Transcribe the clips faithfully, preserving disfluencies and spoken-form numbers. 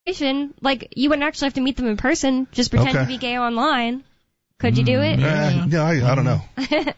Like, you wouldn't actually have to meet them in person. Just pretend Okay. to be gay online. Could you do it? Uh, yeah, I, I don't know.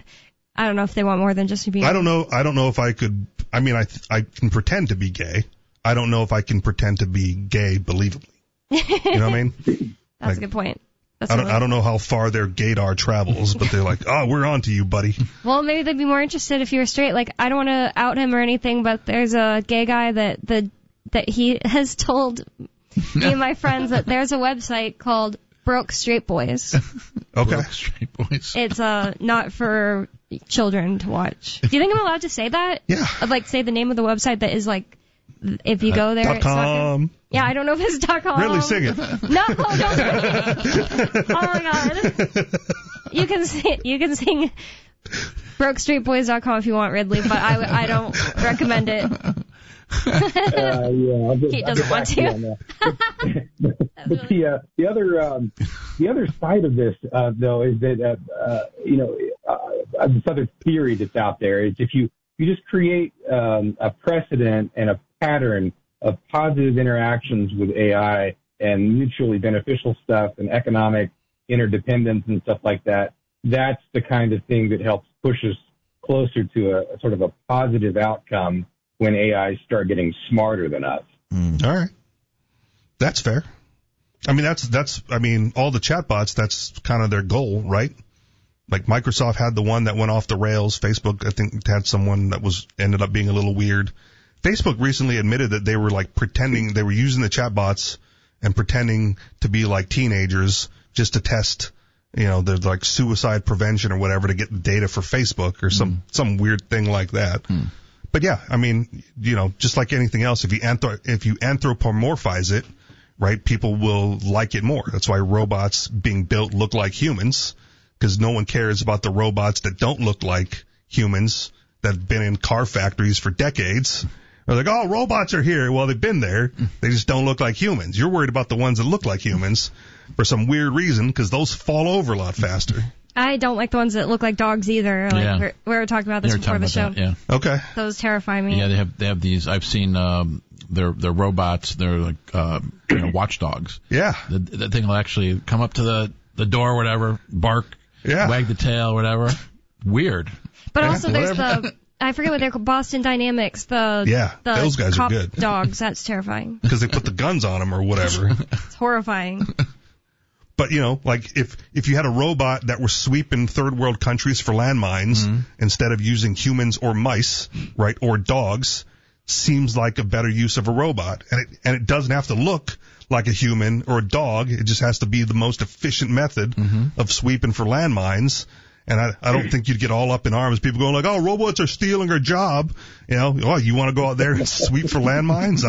I don't know if they want more than just to be. I don't know. I don't know if I could. I mean, I I can pretend to be gay. I don't know if I can pretend to be gay believably. You know what I mean? That's Like, a good point. That's I don't. really- I don't know how far their gaydar travels, but they're like, oh, we're on to you, buddy. Well, maybe they'd be more interested if you were straight. Like, I don't want to out him or anything, but there's a gay guy that the that he has told me and my friends that there's a website called Broke Straight Boys. Okay. Straight boys. It's uh not for children to watch. Do you think I'm allowed to say that? Yeah. I'd like say the name of the website that is like, if you go there, Dot it's not good. com. Yeah, I don't know if it's dot com. Really, sing it. No, don't sing it. Oh my god. You can sing, you can sing broke straight boys dot com if you want, Ridley, but I, I don't recommend it. uh, yeah, I'll get, He I'll doesn't get want back to you to. on that. But, but the uh, the other um, the other side of this uh, though is that uh, uh, you know uh, this other theory that's out there is if you you just create um, a precedent and a pattern of positive interactions with A I and mutually beneficial stuff and economic interdependence and stuff like that, that's the kind of thing that helps push us closer to a, a sort of a positive outcome when A Is start getting smarter than us. Mm. All right. That's fair. I mean, that's, that's, I mean, all the chatbots, that's kind of their goal, right? Like Microsoft had the one that went off the rails. Facebook, I think, had someone that was, ended up being a little weird. Facebook recently admitted that they were like pretending, they were using the chatbots and pretending to be like teenagers just to test, you know, the like suicide prevention or whatever to get the data for Facebook or some, mm. some weird thing like that. Mm. But yeah, I mean, you know, just like anything else, if you anthro- if you anthropomorphize it, right, people will like it more. That's why robots being built look like humans, because no one cares about the robots that don't look like humans that have been in car factories for decades. They're like, oh, robots are here. Well, they've been there. They just don't look like humans. You're worried about the ones that look like humans for some weird reason, because those fall over a lot faster. I don't like the ones that look like dogs either. Like Yeah. we're, we were talking about this They were before the show. talking about that, yeah. Okay. Those terrify me. Yeah, they have they have these. I've seen um, they're they're robots. They're like uh, you know, watchdogs. Yeah. The, that thing will actually come up to the the door, or whatever, bark, Yeah. wag the tail, whatever. Weird. But Yeah, also there's whatever. the, I forget what they're called, Boston Dynamics, the, Yeah, the those guys are cop good. dogs. That's terrifying. Because they put the guns on them or whatever. It's horrifying. But, you know, like if, if you had a robot that was sweeping third world countries for landmines Mm-hmm. instead of using humans or mice, right, or dogs, seems like a better use of a robot. And it, and it doesn't have to look like a human or a dog. It just has to be the most efficient method Mm-hmm. of sweeping for landmines. And I, I don't think you'd get all up in arms. People going like, oh, robots are stealing our job. You know, oh, you want to go out there and sweep for landmines?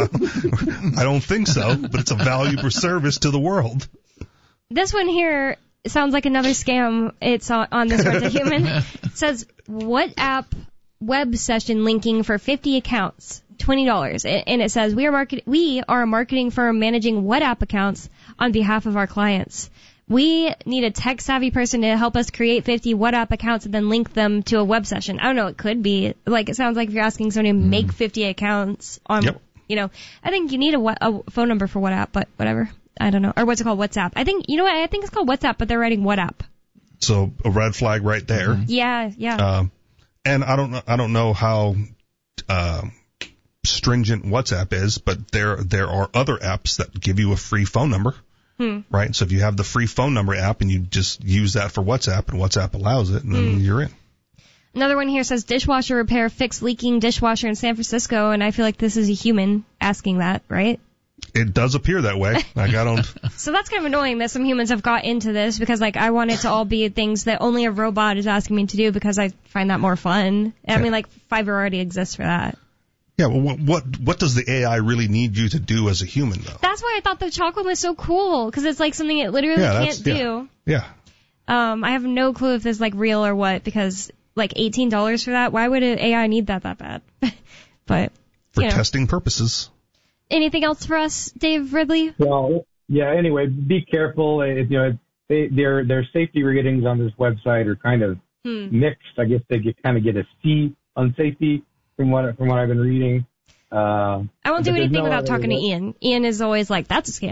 I, I don't think so, but it's a valuable service to the world. This one here sounds like another scam. It's on, on this Red to Human. It says, WhatsApp web session linking for fifty accounts, twenty dollars. And it says, we are market- we are a marketing firm managing WhatsApp accounts on behalf of our clients. We need a tech-savvy person to help us create fifty WhatsApp accounts and then link them to a web session. I don't know, it could be. Like, it sounds like if you're asking someone to Mm. make fifty accounts on, Yep. you know, I think you need a, a phone number for WhatsApp, but whatever. I don't know. Or what's it called? WhatsApp. I think, you know what? I think it's called WhatsApp, but they're writing WhatsApp. So a red flag right there. Mm-hmm. Yeah, yeah. Um, and I don't know, I don't know how, uh, stringent WhatsApp is, but there, there are other apps that give you a free phone number. Hmm. Right? So if you have the free phone number app and you just use that for WhatsApp and WhatsApp allows it, and then Hmm. you're in. Another one here says dishwasher repair fix leaking dishwasher in San Francisco, and I feel like this is a human asking that, right? It does appear that way. Like I don't. So that's kind of annoying that some humans have got into this, because like I want it to all be things that only a robot is asking me to do, because I find that more fun. I Okay. mean, like Fiverr already exists for that. Yeah. Well, what, what what does the A I really need you to do as a human though? That's why I thought the chocolate was so cool, because it's like something it literally Yeah, can't that's- yeah. do. Yeah. Um, I have no clue if this is like real or what, because like eighteen dollars for that, why would an A I need that that bad? But, For you know. testing purposes. Anything else for us, Dave Ridley? Well, yeah. Anyway, be careful. It, you know, they, their their safety ratings on this website are kind of Hmm. mixed. I guess they get, kind of get a C on safety from what from what I've been reading. Uh, I won't but do there's anything no without other- talking to Ian. Ian is always like, that's a scam.